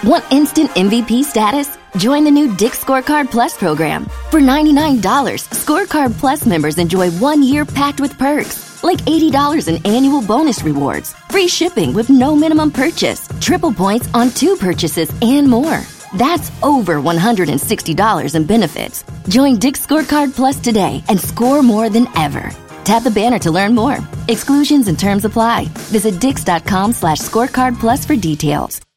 Want instant MVP status? Join the new Dick's Scorecard Plus program. For $99, Scorecard Plus members enjoy 1 year packed with perks, like $80 in annual bonus rewards, free shipping with no minimum purchase, triple points on 2 purchases, and more. That's over $160 in benefits. Join Dick's Scorecard Plus today and score more than ever. Tap the banner to learn more. Exclusions and terms apply. Visit dix.com/scorecard plus for details.